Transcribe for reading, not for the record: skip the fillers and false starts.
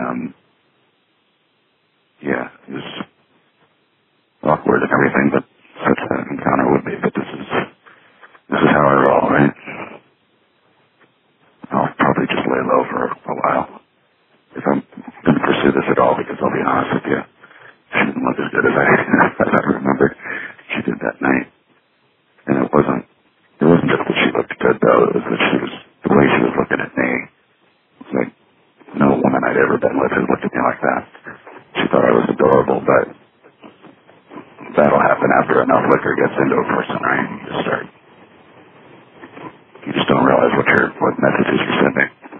yeah, it was awkward and everything, but such an encounter would be. But this is how I roll, right? I'll probably just lay low for a while if I'm going to pursue this at all, because I'll be honest with you, she didn't look as good as I remember she did that night. And it wasn't just that she looked good, though. It was that the way she was looking at me. It was like, no woman I'd ever been with had looked at me like that. She thought I was adorable, but that'll happen after enough liquor gets into a person, right? You just don't realize what messages you're sending.